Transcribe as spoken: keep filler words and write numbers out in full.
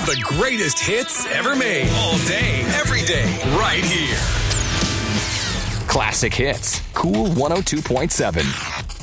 The greatest hits ever made. All day, every day, right here. Classic Hits. Cool one oh two point seven.